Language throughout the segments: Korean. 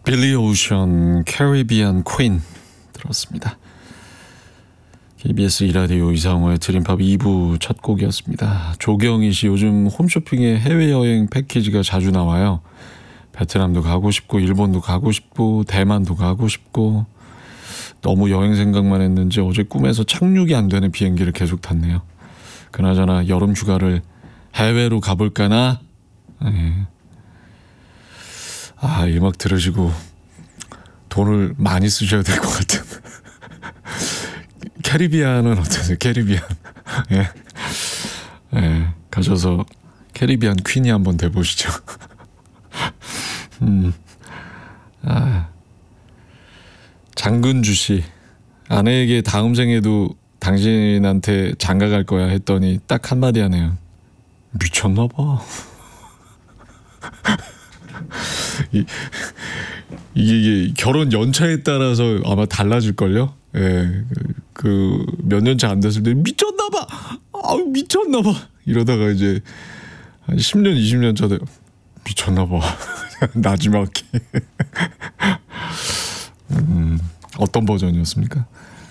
빌리 오션 캐리비안 퀸 들었습니다. KBS 이라디오 이상호의 드림팝 2부 첫 곡이었습니다. 조경희 씨, 요즘 홈쇼핑에 해외여행 패키지가 자주 나와요. 베트남도 가고 싶고 일본도 가고 싶고 대만도 가고 싶고 너무 여행 생각만 했는지 어제 꿈에서 착륙이 안 되는 비행기를 계속 탔네요. 그나저나 여름 휴가를 해외로 가볼까나? 네. 아, 이 음악 들으시고 돈을 많이 쓰셔야 될 것 같은. 캐리비안은 어떠세요? 캐리비안. 예. 예. 가셔서 캐리비안 퀸이 한번 돼보시죠. 장근주 씨, 아내에게 다음 생에도 당신한테 장가 갈 거야 했더니 딱 한마디 하네요. 미쳤나 봐. 이게 결혼 연차에 따라서 아마 달라질걸요? 예, 그 몇 년 차 안 됐을 때 미쳤나 봐. 아우 미쳤나 봐. 이러다가 이제 한 10년 20년 차 돼. 미쳤나 봐. 나지막히. 어떤 버전이었습니까?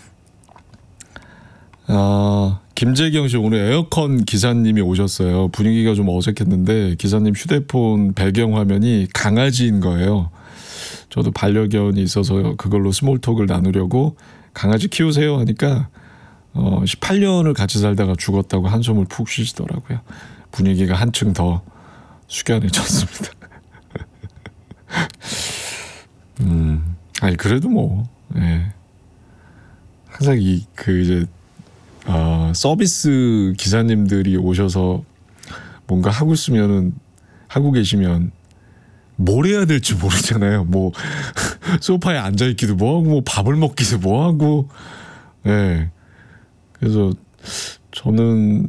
김재경 씨, 오늘 에어컨 기사님이 오셨어요. 분위기가 좀 어색했는데 기사님 휴대폰 배경화면이 강아지인 거예요. 저도 반려견이 있어서 그걸로 스몰톡을 나누려고 강아지 키우세요 하니까 18년을 같이 살다가 죽었다고 한숨을 푹 쉬시더라고요. 분위기가 한층 더 숙연해졌습니다. 아니 그래도 뭐 예. 항상 이제 서비스 기사님들이 오셔서 뭔가 하고 계시면 뭘 해야 될지 모르잖아요. 뭐 소파에 앉아 있기도 뭐하고 뭐 밥을 먹기도 뭐하고. 예. 그래서 저는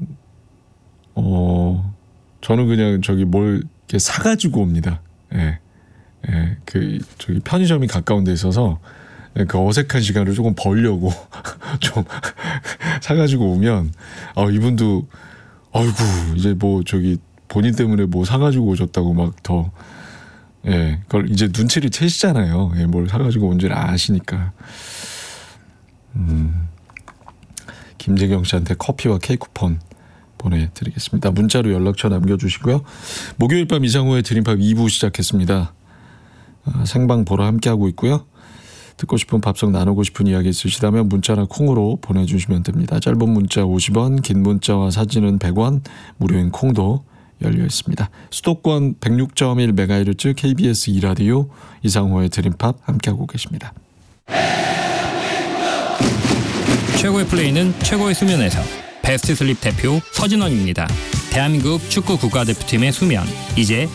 그냥 저기 뭘 이렇게 사가지고 옵니다. 예. 예. 저기 편의점이 가까운 데 있어서 그 어색한 시간을 조금 벌려고 좀 사가지고 오면 이분도 아이고 이제 뭐 저기 본인 때문에 뭐 사가지고 오셨다고 막 더 예, 그걸 이제 눈치를 채시잖아요. 예, 뭘 사가지고 온지를 아시니까. 김재경 씨한테 커피와 케이크 쿠폰 보내드리겠습니다. 문자로 연락처 남겨주시고요. 목요일 밤 이상호의 드림팝 2부 시작했습니다. 생방 보러 함께하고 있고요. 듣고 싶은 밥송 나누고 싶은 이야기 있으시다면 문자나 콩으로 보내주시면 됩니다. 짧은 문자 50원, 긴 문자와 사진은 100원, 무료인 콩도 열려 있습니다. 수도권 106.1MHz KBS 2라디오 이상호의 드림팝 함께하고 계십니다. 최고의 플레이는 최고의 수면에서. 베스트 슬립 대표 서진원입니다. 대한민국 축구 국가대표팀의 수면 이제